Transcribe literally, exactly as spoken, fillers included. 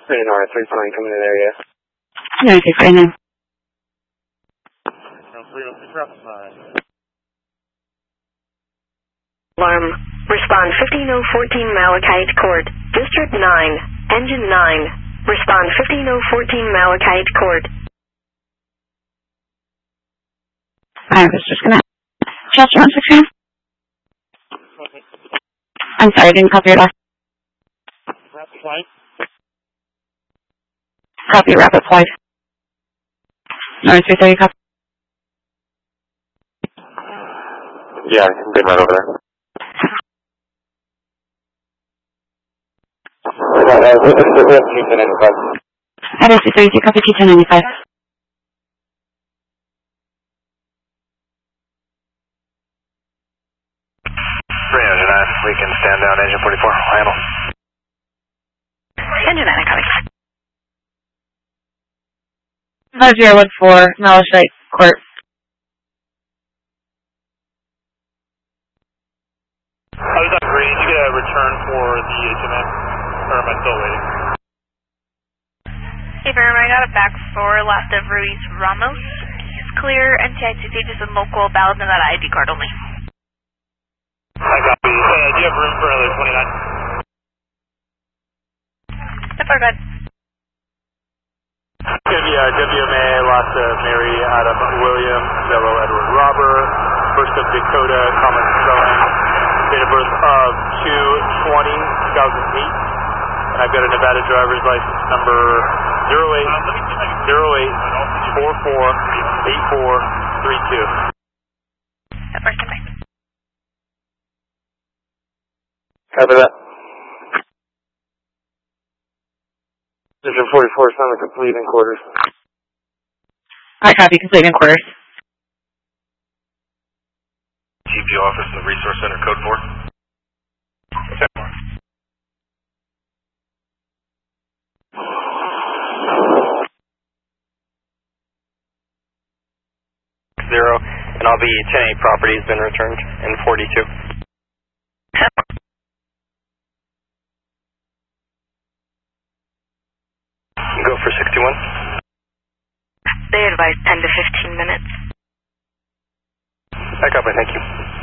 three North, three flying coming to the area. nine six right now. Alarm. Respond fifteen oh fourteen Malachite Court. District nine. Engine nine. Respond fifteen oh fourteen Malachite Court. I was just gonna... Chester one six nine? I'm sorry, I didn't copy your last. Rapid flight. Copy rapid flight. North three thirty, copy. Yeah, I've been right over there. At S two thirty-two, copy T ten ninety-five. three oh nine, we can stand down, engine forty-four, handle. Engine nine, copy. five zero one four, Malachite Court. I was on green. Did you get a return for the H M M? Or am I still waiting? Hey, Verm, I got a back four left of Ruiz Ramos. He's clear, N T I C C, just a local, valid Nevada I D card only. I copy. Uh, do you have room for another twenty-nine? Yep, we're good. Going to be uh, W M A, Lhasa Mary, Adam William, Bello Edward Robert, First of Dakota, common spelling, date of birth of two twenty two thousand eight, and I've got a Nevada driver's license number zero eight zero eight four four eight four three two. Yep, we're good. Copy that. Division forty-four, sound complete in quarters. I copy, complete in quarters. G P office in the Resource Center, code four. Zero, and I'll be ten eight property has been returned in forty-two. Go for sixty-one. They advise ten to fifteen minutes. Back up, I thank you.